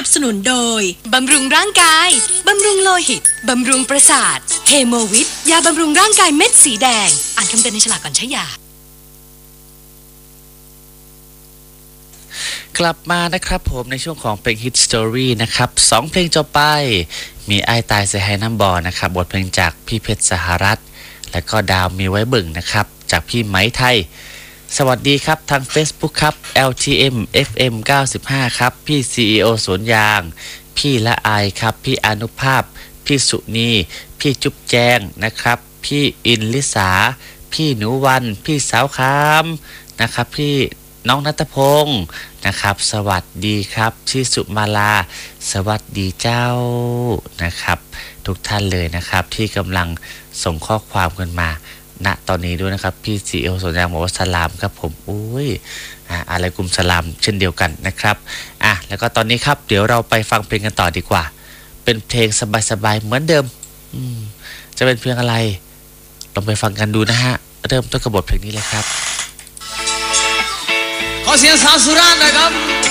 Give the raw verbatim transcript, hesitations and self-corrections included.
สนุนโดยบำรุงร่างกายบำรุงโลหิตบำรุงประสาทเฮโมวิทยาบำรุงร่างกายเม็ดสีแดงอ่านคำเตือนในฉลากก่อนใช้ยากลับมานะครับผมในช่วงของเพลง Hit Story นะครับสองเพลงจบไปมีไอ้ตายเสียให้น้ำบอนะครับบทเพลงจากพี่เพชรสหรัฐและก็ดาวมีไว้บึ่งนะครับจากพี่ไหมไทยสวัสดีครับทาง Facebook ครับ แอล ที เอ็ม เอฟ เอ็ม เก้าสิบห้าครับพี่ ซี อี โอ สวนยางพี่ละอายครับพี่อนุภาพพี่สุนีพี่จุ๊บแจงนะครับพี่อินลิสาพี่หนูวันพี่สาวคามนะครับพี่น้องณัฐพงศ์นะครับสวัสดีครับชื่อสุมาลาสวัสดีเจ้านะครับทุกท่านเลยนะครับที่กำลังส่งข้อความกันมาณตอนนี้ด้วยนะครับพี่ซีเอลสนยางบอกว่าสลามครับผมอุ้ยอ่าอะไรกุมสลามเช่นเดียวกันนะครับอ่ะแล้วก็ตอนนี้ครับเดี๋ยวเราไปฟังเพลงกันต่อดีกว่าเป็นเพลงสบายๆเหมือนเดิมอืมจะเป็นเพลงอะไรลองไปฟังกันดูนะฮะเริ่มต้นกับบทเพลงนี้เลยครับขอเสียงสาวสุราษฎร์หน่อยครับ